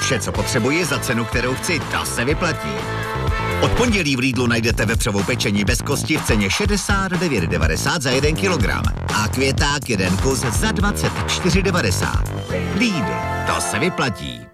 Vše, co potřebuji za cenu, kterou chci, ta se vyplatí. Od pondělí v Lidlu najdete vepřovou pečení bez kosti v ceně 69,90 za 1 kilogram a květák 1 kus za 24,90. Lidl, to se vyplatí.